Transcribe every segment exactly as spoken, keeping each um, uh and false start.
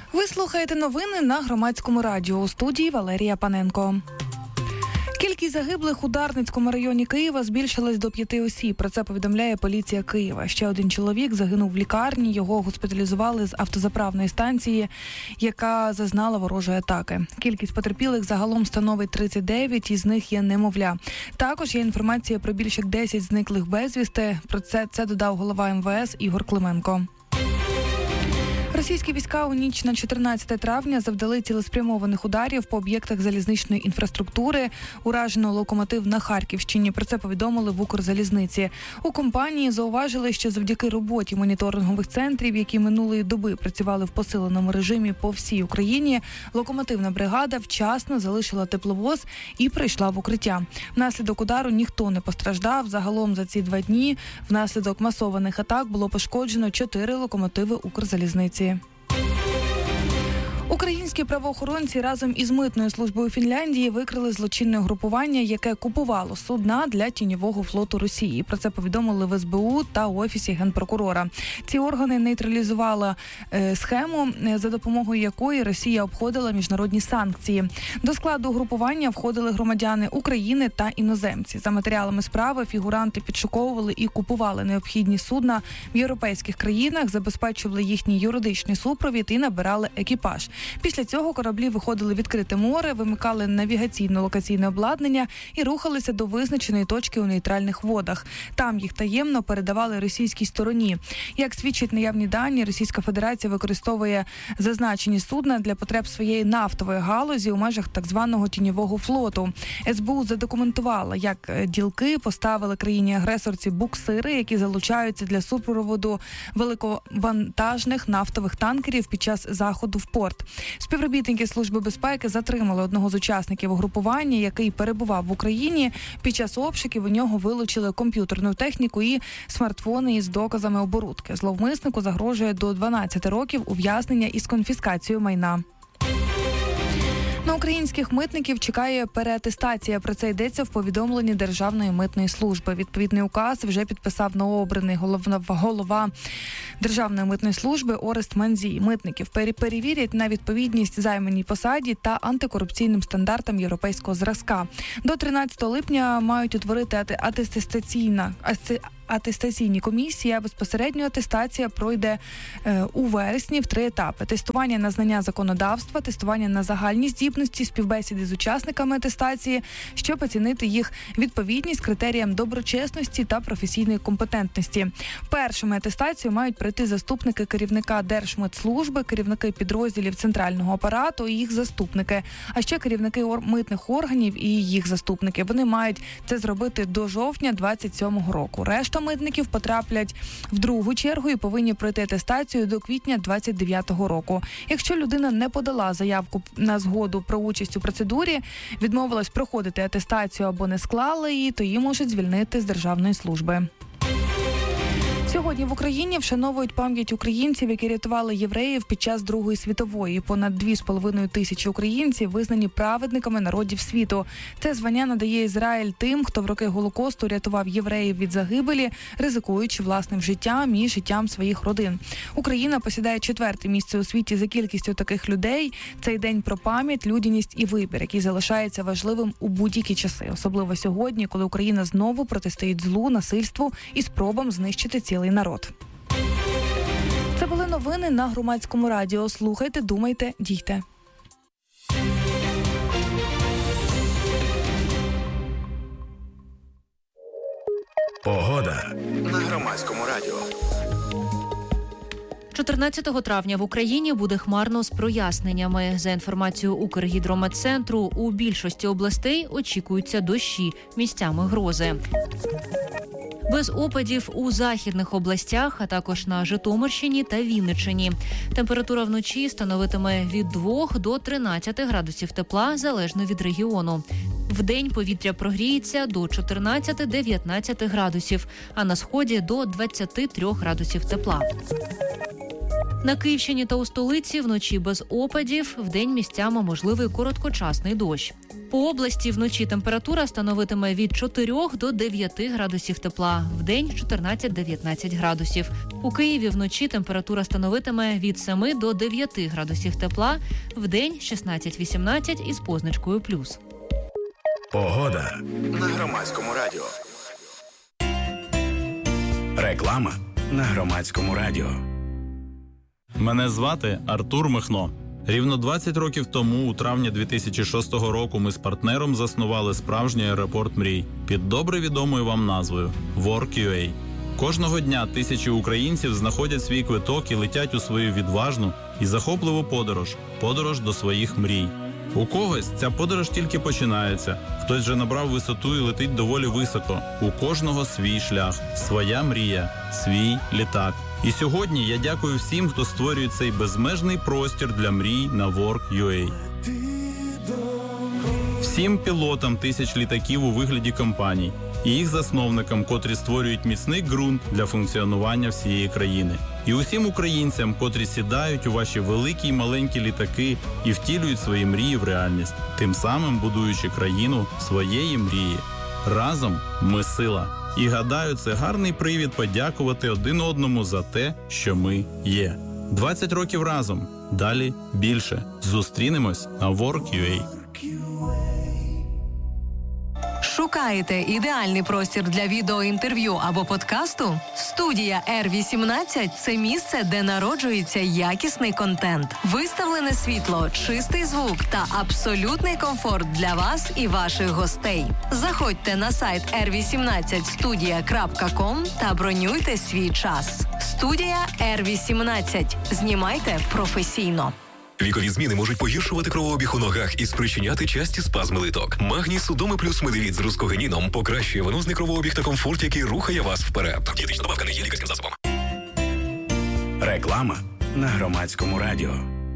Ви слухаєте новини на Громадському радіо. У студії Валерія Паненко. Кількість загиблих у Дарницькому районі Києва збільшилась до п'яти осіб. Про це повідомляє поліція Києва. Ще один чоловік загинув в лікарні. Його госпіталізували з автозаправної станції, яка зазнала ворожої атаки. Кількість потерпілих загалом становить тридцять дев'ять, із них є немовля. Також є інформація про більш як десять зниклих безвісти. Про це, це додав голова ем ве ес Ігор Клименко. Російські війська у ніч на чотирнадцяте травня завдали цілеспрямованих ударів по об'єктах залізничної інфраструктури. Уражено локомотив на Харківщині. Про це повідомили в Укрзалізниці. У компанії зауважили, що завдяки роботі моніторингових центрів, які минулої доби працювали в посиленому режимі по всій Україні, локомотивна бригада вчасно залишила тепловоз і прийшла в укриття. Внаслідок удару ніхто не постраждав. Загалом за ці два дні внаслідок масованих атак було пошкоджено чотири локомотиви Укрзалізниці. Українські правоохоронці разом із митною службою Фінляндії викрили злочинне угрупування, яке купувало судна для тіньового флоту Росії. Про це повідомили в ес бе у та Офісі Генпрокурора. Ці органи нейтралізували е, схему, за допомогою якої Росія обходила міжнародні санкції. До складу угрупування входили громадяни України та іноземці. За матеріалами справи фігуранти підшуковували і купували необхідні судна в європейських країнах, забезпечували їхній юридичний супровід і набирали екіпаж. Після цього кораблі виходили в відкрите море, вимикали навігаційно-локаційне обладнання і рухалися до визначеної точки у нейтральних водах. Там їх таємно передавали російській стороні. Як свідчать наявні дані, Російська Федерація використовує зазначені судна для потреб своєї нафтової галузі у межах так званого тіньового флоту. ес бе у задокументувала, як ділки поставили країні-агресорці буксири, які залучаються для супроводу великовантажних нафтових танкерів під час заходу в порт. Співробітники Служби безпеки затримали одного з учасників угрупування, який перебував в Україні. Під час обшуків у нього вилучили комп'ютерну техніку і смартфони із доказами оборудки. Зловмиснику загрожує до дванадцяти років ув'язнення із конфіскацією майна. На українських митників чекає переатестація. Про це йдеться в повідомленні Державної митної служби. Відповідний указ вже підписав новообраний голова, голова Державної митної служби Орест Манзій. Митників перевірять на відповідність займаній посаді та антикорупційним стандартам європейського зразка. До тринадцятого липня мають утворити атестаційна атестаційні комісії, а безпосередньо атестація пройде е, у вересні в три етапи. Тестування на знання законодавства, тестування на загальні здібності, співбесіди з учасниками атестації, щоб оцінити їх відповідність критеріям доброчесності та професійної компетентності. Першими атестацію мають пройти заступники керівника Держмитслужби, керівники підрозділів центрального апарату і їх заступники, а ще керівники ор- митних органів і їх заступники. Вони мають це зробити до жовтня двадцять сьомого року. Решта митників потраплять в другу чергу і повинні пройти атестацію до квітня двадцять дев'ятого року. Якщо людина не подала заявку на згоду про участь у процедурі, відмовилась проходити атестацію або не склала її, то її можуть звільнити з державної служби. Сьогодні в Україні вшановують пам'ять українців, які рятували євреїв під час Другої світової. Понад дві з половиною тисячі українців визнані праведниками народів світу. Це звання надає Ізраїль тим, хто в роки Голокосту рятував євреїв від загибелі, ризикуючи власним життям і життям своїх родин. Україна посідає четверте місце у світі за кількістю таких людей. Цей день про пам'ять, людяність і вибір, який залишається важливим у будь-які часи. Особливо сьогодні, коли Україна знову протистоїть злу, насильству і спробам знищити цілий народ. Це були новини на Громадському радіо. Слухайте, думайте, дійте. Погода на Громадському радіо. чотирнадцятого травня в Україні буде хмарно з проясненнями. За інформацією Укргідрометцентру, у більшості областей очікуються дощі, місцями грози. Без опадів у західних областях, а також на Житомирщині та Вінниччині. Температура вночі становитиме від двох до тринадцяти градусів тепла, залежно від регіону. Вдень повітря прогріється до чотирнадцяти-дев'ятнадцяти градусів, а на сході до двадцяти трьох градусів тепла. На Київщині та у столиці вночі без опадів, вдень місцями можливий короткочасний дощ. По області вночі температура становитиме від чотирьох до дев'яти градусів тепла, вдень чотирнадцять-дев'ятнадцять градусів. У Києві вночі температура становитиме від семи до дев'яти градусів тепла, вдень шістнадцять-вісімнадцять із позначкою плюс. Погода на Громадському радіо. Реклама на Громадському радіо. Мене звати Артур Михно. Рівно двадцять років тому, у травні дві тисячі шостого року, ми з партнером заснували справжній аеропорт мрій під добре відомою вам назвою «Work.ua». Кожного дня тисячі українців знаходять свій квиток і летять у свою відважну і захопливу подорож – подорож до своїх мрій. У когось ця подорож тільки починається, хтось вже набрав висоту і летить доволі високо. У кожного свій шлях, своя мрія, свій літак. І сьогодні я дякую всім, хто створює цей безмежний простір для мрій на Work.ua. Всім пілотам тисяч літаків у вигляді компаній і їх засновникам, котрі створюють міцний ґрунт для функціонування всієї країни. І усім українцям, котрі сідають у ваші великі й маленькі літаки і втілюють свої мрії в реальність, тим самим будуючи країну своєї мрії. Разом ми сила. І гадаю, це гарний привід подякувати один одному за те, що ми є. двадцять років разом. Далі більше. Зустрінемось на Work.ua. Шукаєте ідеальний простір для відеоінтерв'ю або подкасту? Студія Р вісімнадцять – це місце, де народжується якісний контент. Виставлене світло, чистий звук та абсолютний комфорт для вас і ваших гостей. Заходьте на сайт ер вісімнадцять студія крапка ком та бронюйте свій час. Студія Р вісімнадцять. Знімайте професійно. Вікові зміни можуть погіршувати кровообіг у ногах і спричиняти часті спазми литок. Магній Судоми плюс медивіт з рускогеніном покращує венозний кровообіг та комфорт, який рухає вас вперед. Дієтична добавка не є лікарським засобом. Реклама на Громадському радіо.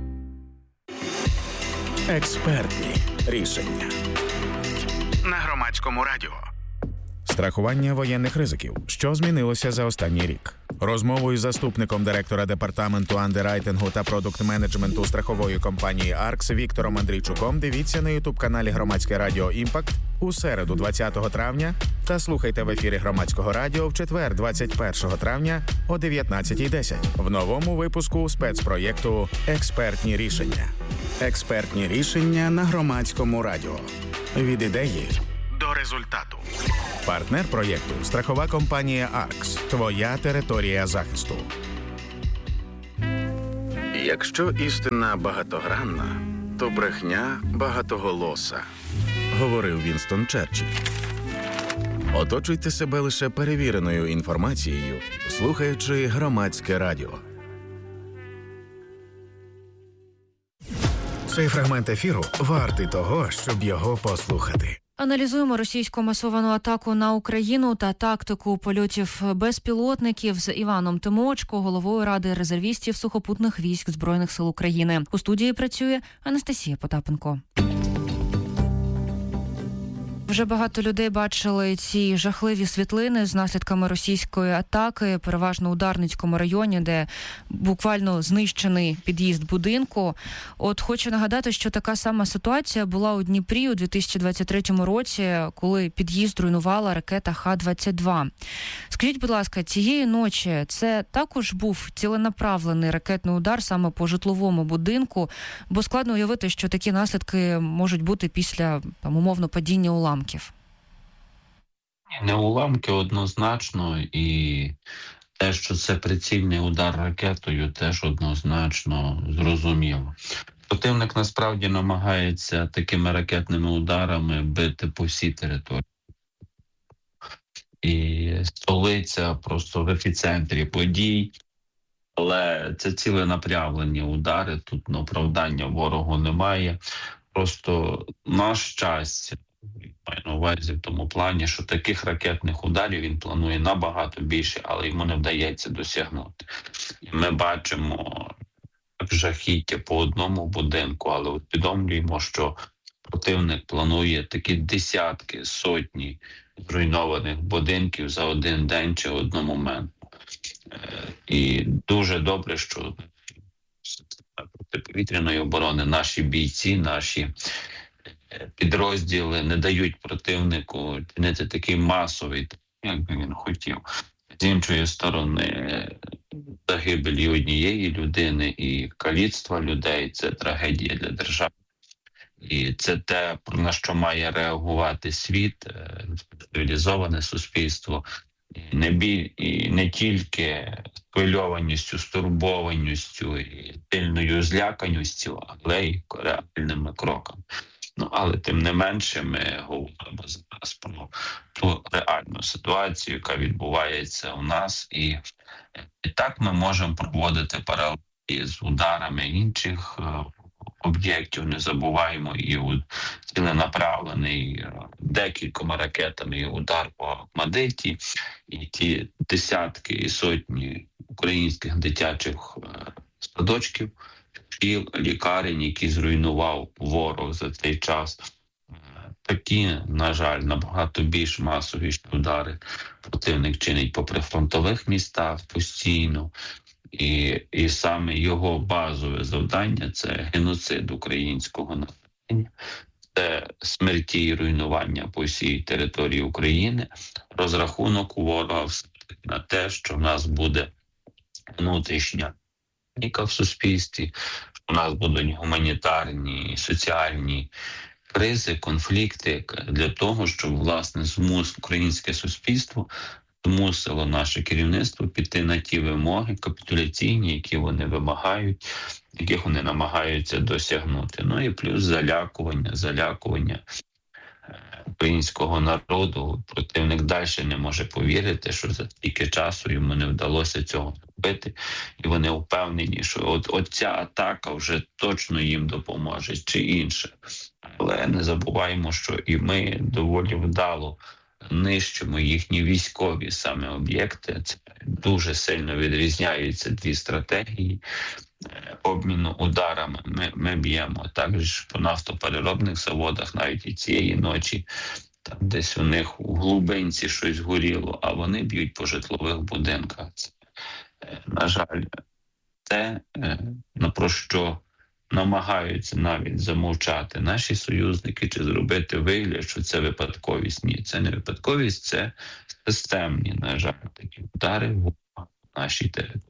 Експертні рішення на Громадському радіо. Страхування воєнних ризиків. Що змінилося за останній рік? Розмову із заступником директора департаменту андеррайтингу та продукт-менеджменту страхової компанії «Аркс» Віктором Андрійчуком дивіться на ютуб-каналі Громадське радіо «Імпакт» у середу двадцятого травня та слухайте в ефірі Громадського радіо в четвер двадцять першого травня о дев'ятнадцятій десять в новому випуску спецпроєкту «Експертні рішення». Експертні рішення на Громадському радіо. Від ідеї до результату. Партнер проєкту – страхова компанія «Аркс». Твоя територія захисту. Якщо істина багатогранна, то брехня багатоголоса, говорив Вінстон Черчилль. Оточуйте себе лише перевіреною інформацією, слухаючи Громадське радіо. Цей фрагмент ефіру вартий того, щоб його послухати. Аналізуємо російську масовану атаку на Україну та тактику польотів безпілотників з Іваном Тимочко, головою Ради резервістів сухопутних військ Збройних сил України. У студії працює Анастасія Потапенко. Вже багато людей бачили ці жахливі світлини з наслідками російської атаки, переважно у Дарницькому районі, де буквально знищений під'їзд будинку. От хочу нагадати, що така сама ситуація була у Дніпрі у дві тисячі двадцять третьому році, коли під'їзд руйнувала ракета Х двадцять два. Скажіть, будь ласка, цієї ночі це також був ціленаправлений ракетний удар саме по житловому будинку, бо складно уявити, що такі наслідки можуть бути після, там, умовно, падіння уламків. Не уламки однозначно, і те, що це прицільний удар ракетою, теж однозначно зрозуміло. Противник насправді намагається такими ракетними ударами бити по всій території. І столиця просто в епіцентрі подій, але це ціленаправлені удари, тут оправдання ворогу немає. Просто на щастя, маю на увазі в тому плані, що таких ракетних ударів він планує набагато більше, але йому не вдається досягнути. І ми бачимо жахіття по одному будинку, але усвідомлюємо, що противник планує такі десятки, сотні зруйнованих будинків за один день чи одномоментно. І дуже добре, що протиповітряної оборони, наші бійці, наші підрозділи не дають противнику чинити такий масовий, як би він хотів. З іншої сторони, загибель однієї людини і каліцтва людей – це трагедія для держави. І це те, на що має реагувати світ, цивілізоване суспільство. І не, біль, і не тільки схвильованістю, стурбованістю і сильною зляканістю, але й реальними кроками. Ну, але тим не менше ми говоримо зараз про ту реальну ситуацію, яка відбувається у нас. І, і так ми можемо проводити паралелі з ударами інших об'єктів. Не забуваємо і ціленаправлений декількома ракетами удар по Ахмадиті, і ті десятки і сотні українських дитячих садочків, шкіл, лікарень, які зруйнував ворог за цей час. Такі, на жаль, набагато більш масові удари противник чинить по прифронтових містах постійно. І, і саме його базове завдання – це геноцид українського населення, це смерті і руйнування по всій території України, розрахунок у ворога на те, що в нас буде внутрішня паніка в суспільстві, що в нас будуть гуманітарні, соціальні кризи, конфлікти для того, щоб, власне, змус українське суспільство змусило наше керівництво піти на ті вимоги капітуляційні, які вони вимагають, яких вони намагаються досягнути. Ну і плюс залякування, залякування українського народу. Противник далі не може повірити, що за стільки часу йому не вдалося цього зробити. І вони впевнені, що от, от ця атака вже точно їм допоможе, чи інше. Але не забуваємо, що і ми доволі вдало нищимо їхні військові саме об'єкти. Це дуже сильно відрізняються дві стратегії обміну ударами. Ми, ми б'ємо також по нафтопереробних заводах, навіть і цієї ночі, там десь у них у глибинці щось горіло, а вони б'ють по житлових будинках. Це, на жаль, те, на про що намагаються навіть замовчати наші союзники чи зробити вигляд, що це випадковість. Ні, це не випадковість, це системні, на жаль, такі удари в нашій території.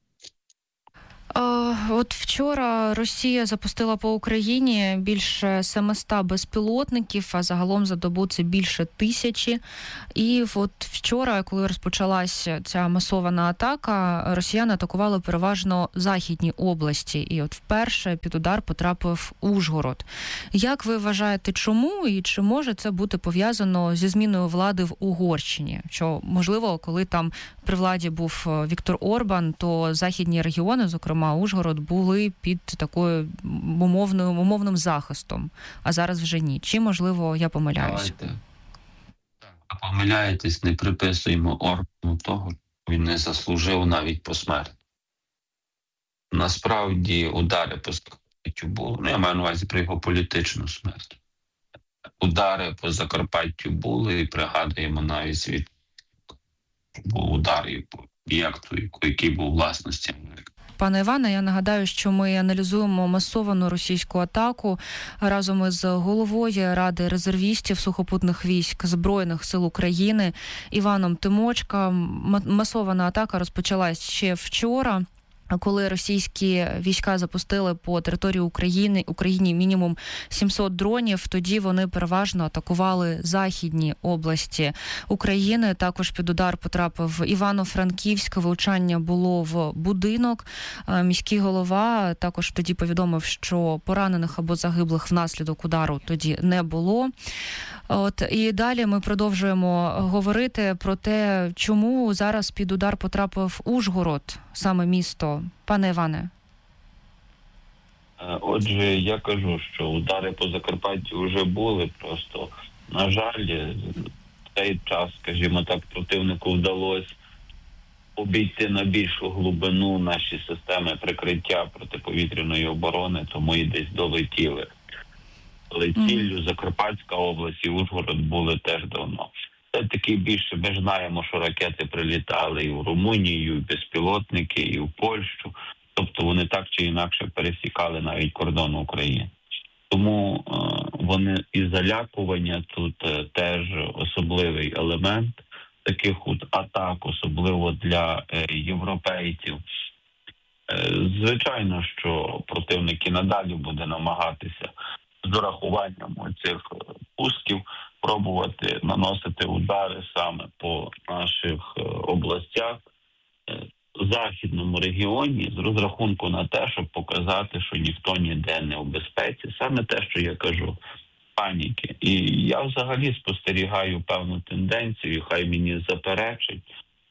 От вчора Росія запустила по Україні більше семисот безпілотників, а загалом за добу це більше тисячі. І от вчора, коли розпочалася ця масована атака, росіяни атакували переважно західні області. І от вперше під удар потрапив Ужгород. Як ви вважаєте, чому і чи може це бути пов'язано зі зміною влади в Угорщині? Що, можливо, коли там при владі був Віктор Орбан, то західні регіони, зокрема Ужгород, були під такою умовною, умовним захистом, а зараз вже ні. Чи, можливо, я помиляюсь? Давайте. А помиляєтесь, не приписуємо Орбану того, що він не заслужив навіть посмертно. Насправді удари по Закарпаттю були, ну я маю на увазі про його політичну смерть. Удари по Закарпаттю були, і пригадуємо навіть світ, був удар по об'єкту, який був власності Америки. Пане Іване, я нагадаю, що ми аналізуємо масовану російську атаку разом із головою Ради резервістів сухопутних військ Збройних сил України Іваном Тимочка. Масована атака розпочалась ще вчора, коли російські війська запустили по території України Україні мінімум сімсот дронів, тоді вони переважно атакували західні області України. Також під удар потрапив Івано-Франківськ, влучання було в будинок. Міський голова також тоді повідомив, що поранених або загиблих внаслідок удару тоді не було. От і далі ми продовжуємо говорити про те, чому зараз під удар потрапив Ужгород, саме місто. Пане Іване. Отже, я кажу, що удари по Закарпаттю вже були, просто, на жаль, в цей час, скажімо так, противнику вдалося обійти на більшу глибину наші системи прикриття протиповітряної оборони, тому і десь долетіли. Але ціллю Закарпатська область і Ужгород були теж давно. Це таки більше, ми знаємо, що ракети прилітали і в Румунію, і безпілотники, і в Польщу. Тобто вони так чи інакше пересікали навіть кордон України. Тому е, вони і залякування тут е, теж особливий елемент таких от атак, особливо для е, європейців. Е, звичайно, що противник і надалі буде намагатися з урахуванням цих пусків пробувати наносити удари саме по наших е, областях, е, в західному регіоні, з розрахунку на те, щоб показати, що ніхто ніде не у безпеці. Саме те, що я кажу, паніки. І я взагалі спостерігаю певну тенденцію, хай мені заперечить.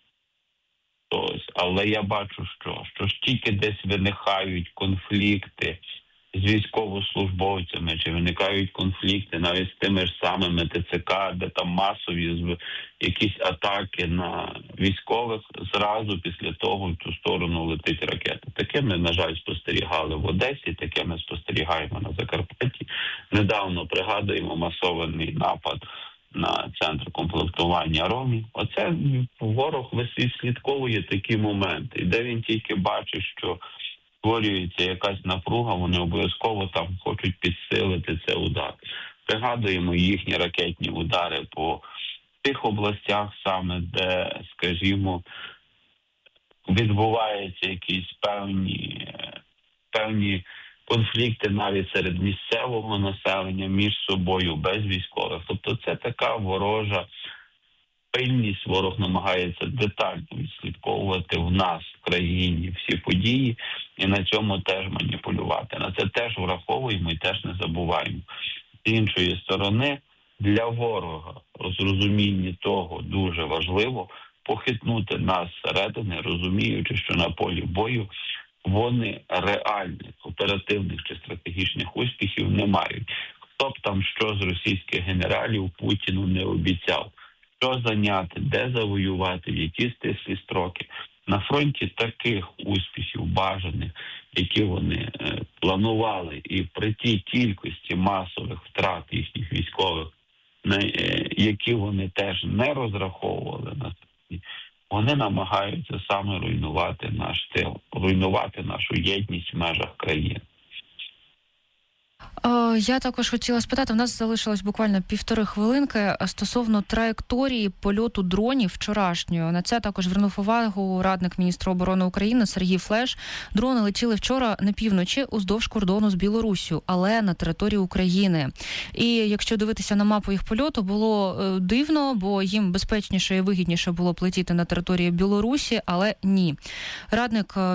Ось, але я бачу, що, що ж тільки десь виникають конфлікти з військовослужбовцями, чи виникають конфлікти навіть з тими ж самими ТЦК, де там масові якісь атаки на військових, зразу після того в ту сторону летить ракета. Таке ми, на жаль, спостерігали в Одесі, таке ми спостерігаємо на Закарпатті. Недавно пригадуємо масований напад на центр комплектування ромів. Оце ворог відслідковує такі моменти. І де він тільки бачить, що створюється якась напруга, вони обов'язково там хочуть підсилити це удар. Пригадуємо їхні ракетні удари по тих областях саме, де, скажімо, відбуваються якісь певні, певні конфлікти навіть серед місцевого населення між собою, без військових. Тобто це така ворожа пильність, ворог намагається детально відслідковувати в нас, в країні, всі події і на цьому теж маніпулювати. На це теж враховуємо і теж не забуваємо. З іншої сторони, для ворога розуміння того дуже важливо похитнути нас зсередини, розуміючи, що на полі бою вони реальних, оперативних чи стратегічних успіхів не мають. Хто б там що з російських генералів Путіну не обіцяв, що зайняти, де завоювати, в які стислі строки. На фронті таких успіхів бажаних, які вони е, планували, і при тій кількості масових втрат їхніх військових, на е, які вони теж не розраховували на це, вони намагаються саме руйнувати наш тил, руйнувати нашу єдність в межах країни. Я також хотіла спитати, в нас залишилось буквально півтори хвилинки стосовно траєкторії польоту дронів вчорашньої. На це також звернув увагу радник міністра оборони України Сергій Флеш. Дрони летіли вчора на півночі уздовж кордону з Білоруссю, але на території України. І якщо дивитися на мапу їх польоту, було дивно, бо їм безпечніше і вигідніше було б летіти на території Білорусі, але ні. Радник